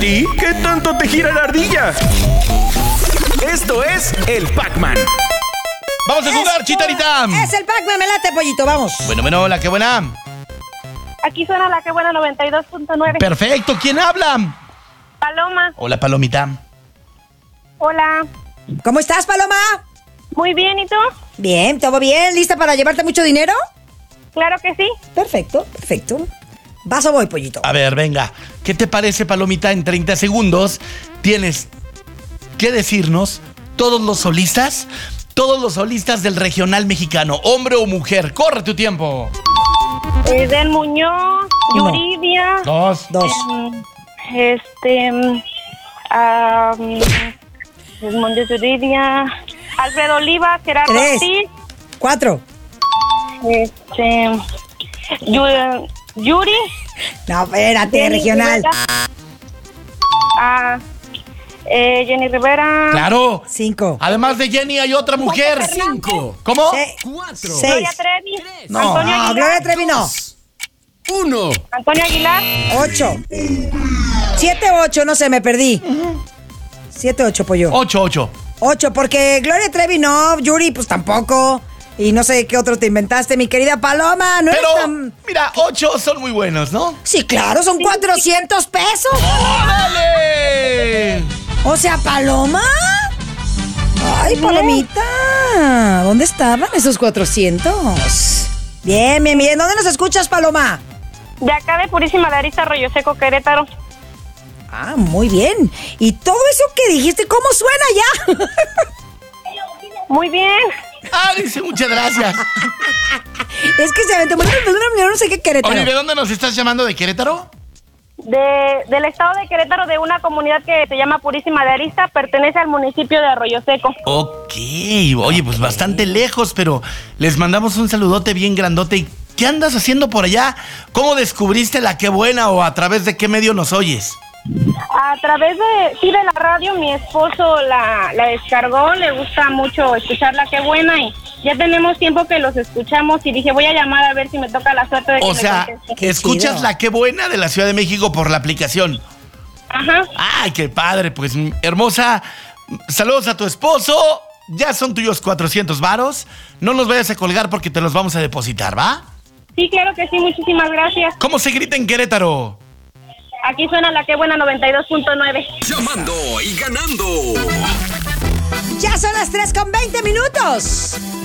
¿Y qué tanto te gira la ardilla? Esto es el Pac-Man. ¡Vamos a jugar, Chicharita! Es el Pac-Man, me late, pollito, vamos. Bueno, la que buena. Aquí suena la que buena 92.9. Perfecto, ¿quién habla? Paloma. Hola, Palomita. Hola. ¿Cómo estás, Paloma? Muy bien, ¿y tú? Bien, todo bien. ¿Lista para llevarte mucho dinero? Claro que sí. Perfecto. ¿Vas o voy, pollito? A ver, venga. ¿Qué te parece, Palomita? En 30 segundos tienes que decirnos todos los solistas del regional mexicano, hombre o mujer. ¡Corre tu tiempo! Del Muñoz, Uno. Yuridia. Dos. Muñoz, Yuridia. Alfredo Oliva, Gerardo 3, Ortiz. 4. Yuri. No, espérate, Jenny regional. Rivera. Jenny Rivera. ¡Claro! 5. Además de Jenny hay otra mujer. 5, ¿Cómo? 4, 6. Gloria Trevi. No. Antonio No, Aguilar. Gloria Trevi no. 1. Antonio Aguilar. 8. 7, 8, no sé, me perdí. 7, 8, pollo. 8. 8, porque Gloria Trevi no, Yuri pues tampoco. Y no sé qué otro te inventaste, mi querida Paloma. No Pero, eres tan... mira, 8 son muy buenos, ¿no? Sí, claro, son 400 pesos. ¡Órale! O sea, Paloma. Ay, Palomita. ¿Dónde estaban esos 400? Bien. ¿Dónde nos escuchas, Paloma? De acá de Purísima de Arista, Arroyo Seco, Querétaro. Ah, muy bien. ¿Y todo eso que dijiste, cómo suena ya? Muy bien. Ah, dice, muchas gracias. Es que se aventó no sé qué Querétaro. Oye, ¿de dónde nos estás llamando? ¿De Querétaro? Del estado de Querétaro, de una comunidad que se llama Purísima de Arista, pertenece al municipio de Arroyo Seco. Ok, oye, pues bastante lejos, pero les mandamos un saludote bien grandote. ¿Y qué andas haciendo por allá? ¿Cómo descubriste la Qué Buena o a través de qué medio nos oyes? A través de la radio, mi esposo la descargó, le gusta mucho escuchar la Qué Buena y ya tenemos tiempo que los escuchamos y dije, voy a llamar a ver si me toca la suerte de que O me sea, conteste. Qué escuchas chido. la Qué Buena de la Ciudad de México por la aplicación. Ajá. Ay, qué padre, pues hermosa. Saludos a tu esposo. Ya son tuyos 400 varos. No nos vayas a colgar porque te los vamos a depositar, ¿va? Sí, claro que sí, muchísimas gracias. ¿Cómo se grita en Querétaro? Aquí suena la Qué Buena 92.9. Llamando y ganando. Ya son las 3:20.